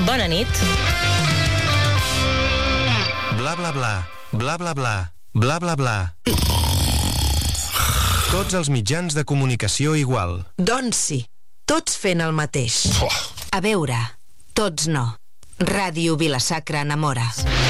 Bona nit. Bla, bla, bla. Bla, bla, bla. Bla, bla, bla. Tots els mitjans de comunicació igual. Doncs sí, tots fent el mateix. A veure, tots no. Ràdio Vila-sacra enamora.